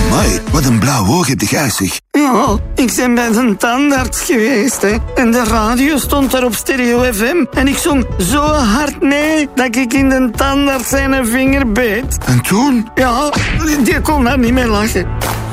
Amai, wat een blauw oog heb jij, zeg. Ja, ik ben bij de tandarts geweest, hè. En de radio stond daar op Stereo FM. En ik zong zo hard nee, dat ik in de tandarts zijn vinger beet. En toen? Ja, die kon daar niet meer lachen.